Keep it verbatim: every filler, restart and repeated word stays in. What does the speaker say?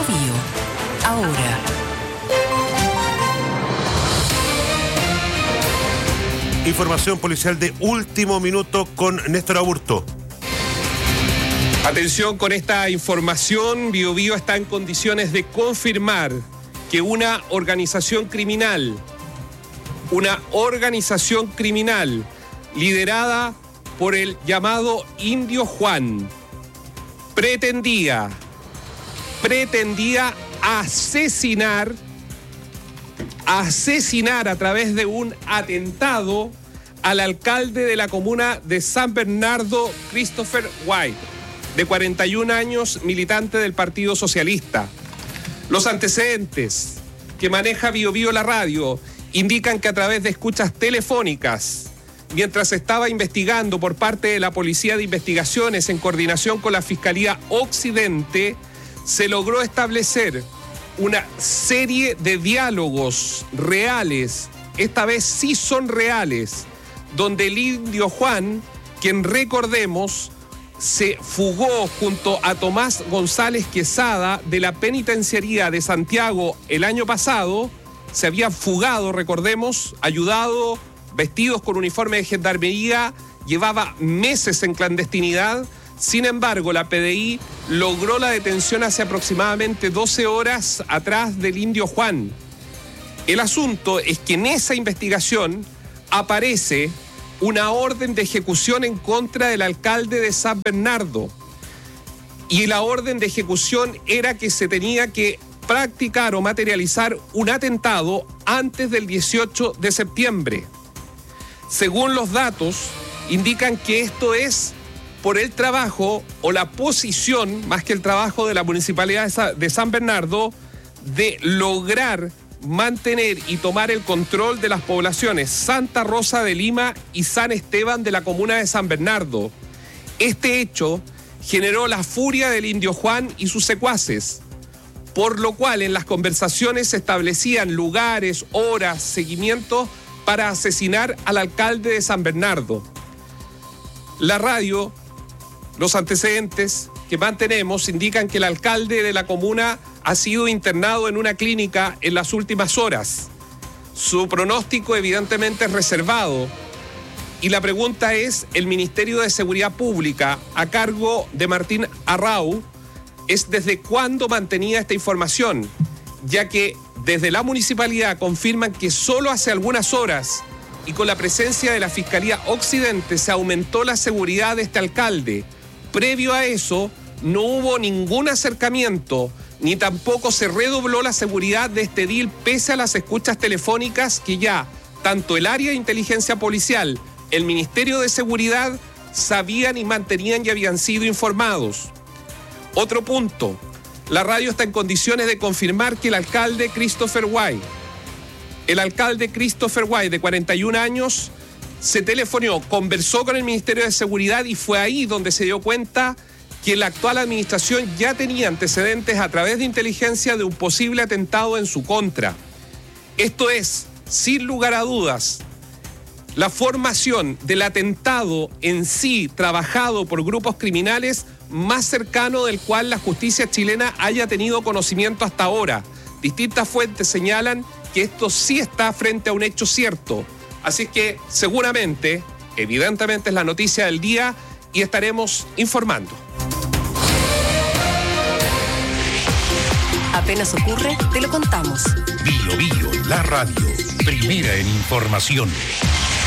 Bío. Ahora. Información policial de último minuto con Néstor Aburto. Atención con esta información, Bío Bío está en condiciones de confirmar que una organización criminal, una organización criminal liderada por el llamado Indio Juan, pretendía, pretendía asesinar, asesinar a través de un atentado al alcalde de la comuna de San Bernardo, Christopher White, de cuarenta y un años, militante del Partido Socialista. Los antecedentes que maneja Bío Bío la radio indican que a través de escuchas telefónicas, mientras estaba investigando por parte de la Policía de Investigaciones en coordinación con la Fiscalía Occidente, se logró establecer una serie de diálogos reales, esta vez sí son reales, donde el Indio Juan, quien recordemos, se fugó junto a Tomás González Quesada de la penitenciaría de Santiago el año pasado, se había fugado, recordemos, ayudado, vestidos con uniforme de gendarmería, llevaba meses en clandestinidad. Sin embargo, la P D I logró la detención hace aproximadamente doce horas atrás del Indio Juan. El asunto es que en esa investigación aparece una orden de ejecución en contra del alcalde de San Bernardo. Y la orden de ejecución era que se tenía que practicar o materializar un atentado antes del dieciocho de septiembre. Según los datos, indican que esto es por el trabajo o la posición, más que el trabajo de la Municipalidad de San Bernardo, de lograr mantener y tomar el control de las poblaciones Santa Rosa de Lima y San Esteban de la comuna de San Bernardo. Este hecho generó la furia del Indio Juan y sus secuaces, por lo cual en las conversaciones se establecían lugares, horas, seguimientos para asesinar al alcalde de San Bernardo. La radio, los antecedentes que mantenemos indican que el alcalde de la comuna ha sido internado en una clínica en las últimas horas. Su pronóstico evidentemente es reservado. Y la pregunta es, el Ministerio de Seguridad Pública, a cargo de Martín Arrau, es desde cuándo mantenía esta información, ya que desde la municipalidad confirman que solo hace algunas horas y con la presencia de la Fiscalía Occidente se aumentó la seguridad de este alcalde. Previo a eso, no hubo ningún acercamiento, ni tampoco se redobló la seguridad de este edil pese a las escuchas telefónicas que ya tanto el área de inteligencia policial, el Ministerio de Seguridad, sabían y mantenían y habían sido informados. Otro punto, la radio está en condiciones de confirmar que el alcalde Christopher White, el alcalde Christopher White de cuarenta y un años, se telefonió, conversó con el Ministerio de Seguridad y fue ahí donde se dio cuenta que la actual administración ya tenía antecedentes a través de inteligencia de un posible atentado en su contra. Esto es, sin lugar a dudas, la formación del atentado en sí, trabajado por grupos criminales, más cercano del cual la justicia chilena haya tenido conocimiento hasta ahora. Distintas fuentes señalan que esto sí está frente a un hecho cierto. Así que seguramente, evidentemente es la noticia del día y estaremos informando. Apenas ocurre, te lo contamos. Bío Bío, la radio, primera en información.